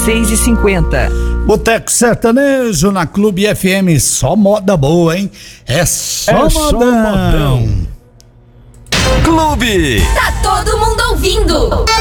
6h50. Boteco Sertanejo na Clube FM, só moda boa, hein? É só modão. Clube. Tá todo mundo ouvindo.